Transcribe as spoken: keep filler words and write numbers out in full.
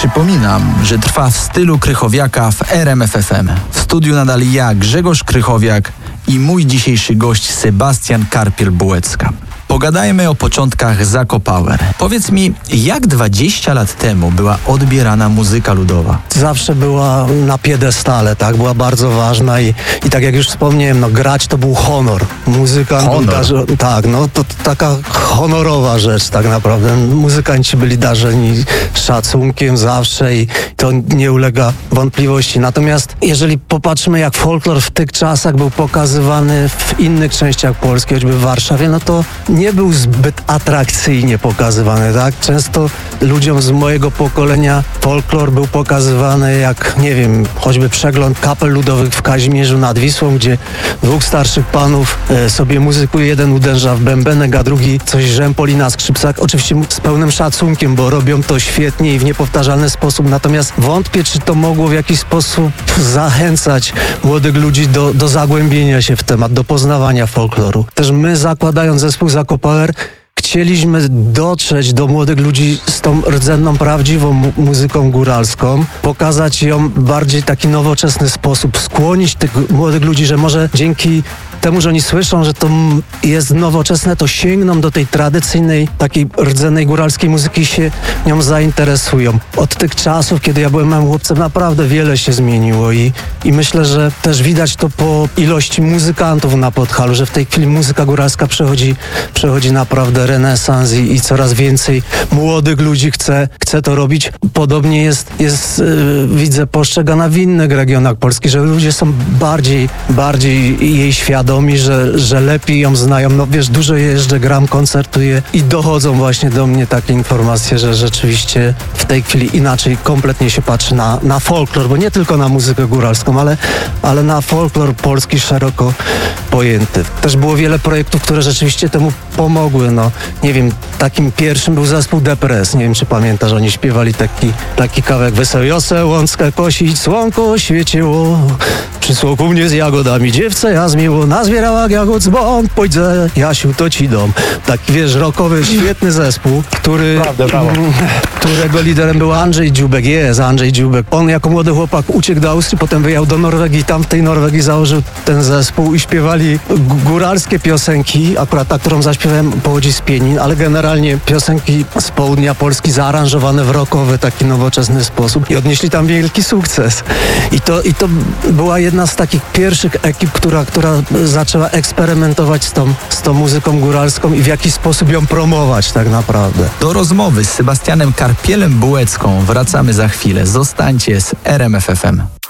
Przypominam, że trwa w stylu Krychowiaka w R M F F M. W studiu nadal ja, Grzegorz Krychowiak i mój dzisiejszy gość Sebastian Karpiel-Bułecka. Pogadajmy o początkach Zakopower. Powiedz mi, jak dwadzieścia lat temu była odbierana muzyka ludowa? Zawsze była na piedestale, tak? Była bardzo ważna i, i tak jak już wspomniałem, no grać to był honor. Muzykant Honor. był darzy... Tak, no to, to taka honorowa rzecz tak naprawdę. Muzykanci byli darzeni szacunkiem zawsze i to nie ulega wątpliwości. Natomiast jeżeli popatrzymy, jak folklor w tych czasach był pokazywany w innych częściach Polski, choćby w Warszawie, no to nie był zbyt atrakcyjnie pokazywany, tak? Często ludziom z mojego pokolenia folklor był pokazywany jak, nie wiem, choćby przegląd kapel ludowych w Kazimierzu nad Wisłą, gdzie dwóch starszych panów e, sobie muzykuje, jeden uderza w bębenek, a drugi coś rzępoli na skrzypcach. Oczywiście z pełnym szacunkiem, bo robią to świetnie i w niepowtarzalny sposób, natomiast wątpię, czy to mogło w jakiś sposób zachęcać młodych ludzi do, do zagłębienia się w temat, do poznawania folkloru. Też my, zakładając zespół Zakopower, chcieliśmy dotrzeć do młodych ludzi z tą rdzenną, prawdziwą mu- muzyką góralską, pokazać ją w bardziej taki nowoczesny sposób, skłonić tych młodych ludzi, że może dzięki temu, że oni słyszą, że to m- jest nowoczesne, to sięgną do tej tradycyjnej, takiej rdzennej góralskiej muzyki i się nią zainteresują. Od tych czasów, kiedy ja byłem małym chłopcem, naprawdę wiele się zmieniło i, i myślę, że też widać to po ilości muzykantów na Podhalu, że w tej chwili muzyka góralska przechodzi, przechodzi naprawdę renesans i, i coraz więcej młodych ludzi chce, chce to robić. Podobnie jest, jest yy, widzę, postrzegana w innych regionach Polski, że ludzie są bardziej, bardziej jej świadomi, że, że lepiej ją znają. No wiesz, dużo jeżdżę, gram, koncertuję i dochodzą właśnie do mnie takie informacje, że rzeczywiście w tej chwili inaczej kompletnie się patrzy na, na folklor, bo nie tylko na muzykę góralską, ale, ale na folklor polski szeroko pojęty. Też było wiele projektów, które rzeczywiście temu pomogły. No, nie wiem, takim pierwszym był zespół Depres. Nie wiem, czy pamiętasz, oni śpiewali taki, taki kawałek Wesołe Jose, łąckę kosić, słonko świeciło, przy słoku mnie z jagodami dziewce ja zmiło, nazbierała jagód dzbon, pójdę, Jasiu, to ci dom. Taki, wiesz, rockowy, świetny zespół, który, Prawda, brawo. którego liderem był Andrzej Dziubek. Jest Andrzej Dziubek. On jako młody chłopak uciekł do Austrii, potem wyjechał do Norwegii, tam w tej Norwegii założył ten zespół i śpiewali g- góralskie piosenki, akurat ta, którą zaśpiewałem, pochodzi z Pienin, ale generalnie piosenki z południa Polski zaaranżowane w rockowy, taki nowoczesny sposób i odnieśli tam wielki sukces. I to, i to była jedna z takich pierwszych ekip, która, która zaczęła eksperymentować z tą, z tą muzyką góralską i w jakiś sposób ją promować tak naprawdę. Do rozmowy z Sebastianem Karpielem-Bułecką wracamy za chwilę. Zostańcie z R M F F M.